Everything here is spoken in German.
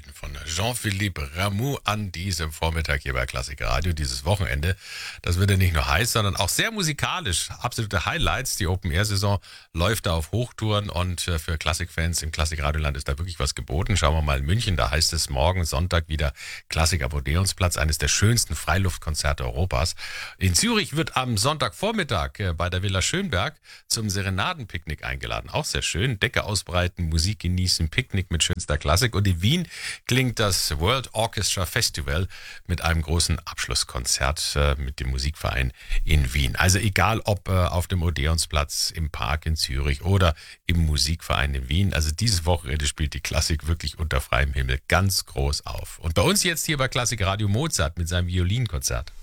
Welten von Jean-Philippe Rameau an diesem Vormittag hier bei Klassik Radio. Dieses Wochenende, das wird ja nicht nur heiß, sondern auch sehr musikalisch. Absolute Highlights. Die Open-Air-Saison läuft da auf Hochtouren und für Klassikfans im Klassik-Radioland ist da wirklich was geboten. Schauen wir mal in München, da heißt es morgen Sonntag wieder Klassik am Odeonsplatz, eines der schönsten Freiluftkonzerte Europas. In Zürich wird am Sonntagvormittag bei der Villa Schönberg zum Serenadenpicknick eingeladen. Auch sehr schön. Decke ausbreiten, Musik genießen, Picknick mit schönster Klassik. Und in Wien klingt das World Orchestra Festival mit einem großen Abschlusskonzert mit dem Musikverein in Wien. Also egal ob auf dem Odeonsplatz, im Park in Zürich oder im Musikverein in Wien. Also dieses Wochenende spielt die Klassik wirklich unter freiem Himmel ganz groß auf. Und bei uns jetzt hier bei Klassik Radio Mozart mit seinem Violinkonzert.